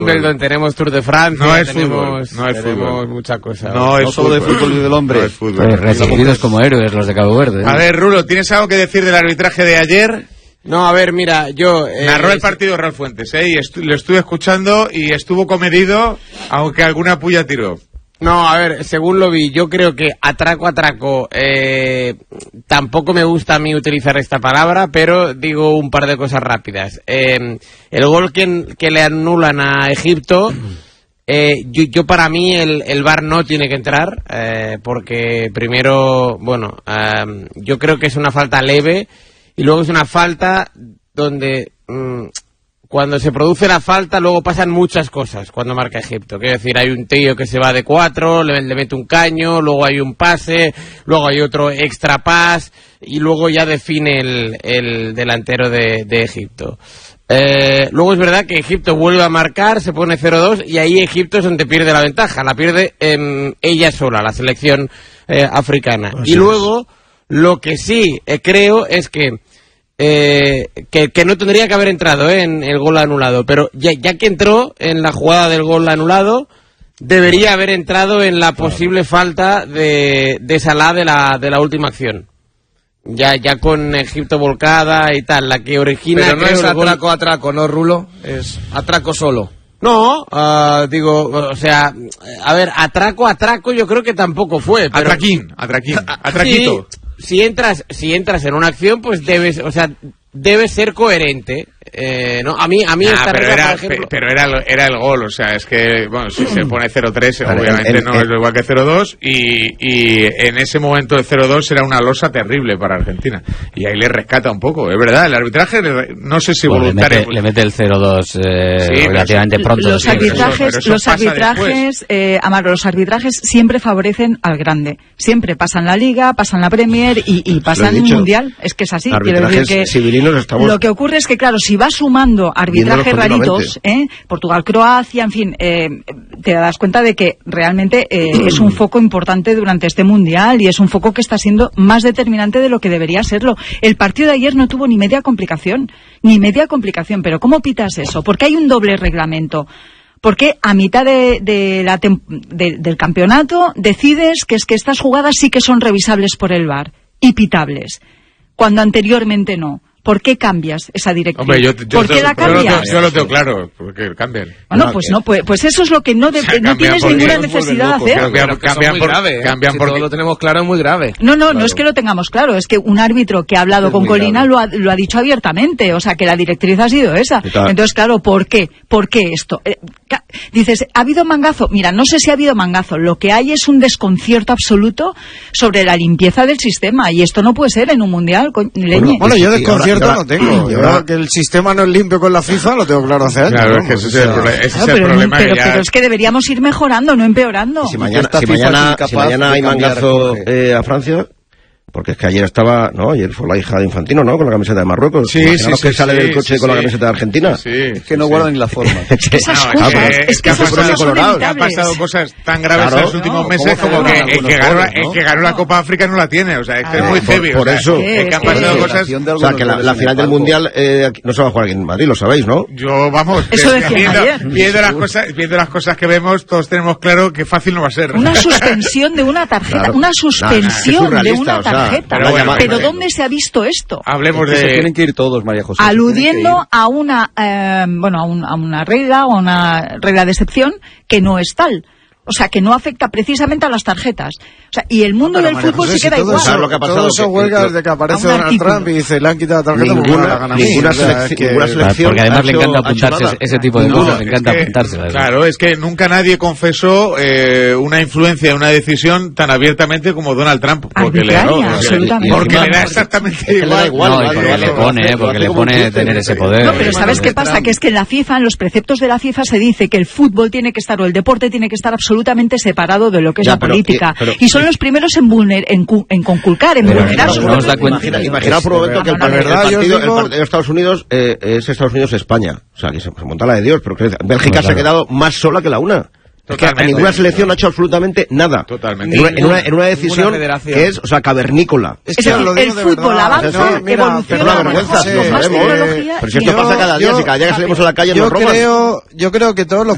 Wimbledon, tenemos Tour de Francia, no es tenemos, fútbol, no es tenemos fútbol. mucha cosa. No es solo de fútbol y del hombre. No es fútbol. Pues recibidos como héroes los de Cabo Verde. A ver, Rulo, ¿tienes algo que decir del arbitraje de ayer? No, a ver, mira, yo... Narró el partido Raúl Fuentes, y lo estuve escuchando y estuvo comedido, aunque alguna puya tiró. No, a ver, según lo vi, yo creo que atraco, tampoco me gusta a mí utilizar esta palabra, pero digo un par de cosas rápidas. El gol que le anulan a Egipto, yo para mí el VAR no tiene que entrar, porque primero, bueno, yo creo que es una falta leve, y luego es una falta donde... cuando se produce la falta, luego pasan muchas cosas cuando marca Egipto. Quiero decir, hay un tío que se va de 4, le mete un caño, luego hay un pase, luego hay otro extra pas, y luego ya define el delantero de Egipto. Luego es verdad que Egipto vuelve a marcar, se pone 0-2, y ahí Egipto es donde pierde la ventaja. La pierde ella sola, la selección africana. Y luego, lo que sí creo es que no tendría que haber entrado en el gol anulado, pero ya que entró en la jugada del gol anulado, debería haber entrado en la posible falta de Salah de la última acción. Ya con Egipto volcada y tal, la que origina... Pero no es atraco, ¿no, Rulo? Es atraco solo. No, digo, o sea, a ver, atraco yo creo que tampoco fue. Pero... Atraquito. Si entras en una acción, pues debes ser coherente. No, a mí esta regla, por ejemplo... pero era el gol, o sea, es que, bueno, si se pone 0-3, obviamente no es igual que 0-2, y en ese momento el 0-2 era una losa terrible para Argentina, y ahí le rescata un poco, es verdad, el arbitraje, no sé si voluntario... Le mete el 0-2 relativamente pronto. Los arbitrajes siempre favorecen al grande, siempre pasan la Liga, pasan la Premier y pasan el Mundial, es que es así, quiero decir que lo que ocurre es que, claro, si vas sumando arbitrajes raritos, Portugal-Croacia, en fin, te das cuenta de que realmente es un foco importante durante este Mundial y es un foco que está siendo más determinante de lo que debería serlo. El partido de ayer no tuvo ni media complicación, pero ¿cómo pitas eso? Porque hay un doble reglamento. Porque a mitad del campeonato decides que estas jugadas sí que son revisables por el VAR y pitables, cuando anteriormente no. ¿Por qué cambias esa directriz? Hombre, ¿Por qué la cambias? Yo lo tengo claro, porque cambian. Bueno, pues eso es lo que no tienes ninguna necesidad de hacer. Cambian porque lo tenemos claro, es muy grave. No es que lo tengamos claro, es que un árbitro que ha hablado con Colina lo ha dicho abiertamente, o sea, que la directriz ha sido esa. Entonces, claro, ¿por qué? ¿Por qué esto? Dices, ¿ha habido mangazo? Mira, no sé si ha habido mangazo, lo que hay es un desconcierto absoluto sobre la limpieza del sistema, y esto no puede ser en un mundial, Leñe. Bueno, yo desconcierto no tengo. Yo que el sistema no es limpio con la FIFA lo tengo claro hace años. Claro, es que ese es el problema. Pero es que deberíamos ir mejorando, no empeorando. Si mañana hay mangazo a Francia... Porque es que ayer fue la hija de Infantino, ¿no? Con la camiseta de Marruecos. Sí, sale del coche con la camiseta de Argentina. Es que no guardan ni la forma. Esas cosas son inevitables. Han pasado cosas tan graves en los últimos meses como que el que ganó la Copa África no la tiene. O sea, es que es muy heavy. Por eso. Es que han pasado cosas... O sea, que la final del Mundial no se va a jugar aquí en Madrid, lo sabéis, ¿no? Yo, vamos... Eso decía viendo las cosas que vemos, todos tenemos claro que fácil no va a ser. Una suspensión de una tarjeta. Una suspensión de una tarjeta. Pero ¿dónde se ha visto esto? Hablemos de... Tienen que ir todos, María José. Aludiendo a una regla o a una regla de excepción que no es tal. O sea, que no afecta precisamente a las tarjetas. O sea, y el mundo del fútbol se queda igual. ¿Sabes lo que ha pasado? Todos son huelgas de que aparece Donald Trump y dice, le han quitado la tarjeta. Ninguna selección. Porque además le encanta apuntarse ese tipo de cosas. Le encanta apuntarse. Claro, es que nunca nadie confesó una influencia, una decisión tan abiertamente como Donald Trump. Porque le da exactamente igual. Porque le pone tener ese poder. No, pero ¿sabes qué pasa? Que es que en la FIFA, en los preceptos de la FIFA se dice que el fútbol tiene que estar, o el deporte tiene que estar absolutamente separado de lo que es la política. Y son los primeros en conculcar, en vulnerar su Imaginaos por un momento que el partido de Estados Unidos es Estados Unidos-España. O sea, que se monta la de Dios, pero que Bélgica se ha quedado más sola que la una. Es que a ninguna selección no ha hecho absolutamente nada. Totalmente. En una decisión que es, cavernícola. Es que el fútbol avanza, evoluciona. Pero si esto pasa cada día, si cada día que salimos a la calle nos roban. Yo creo que todos los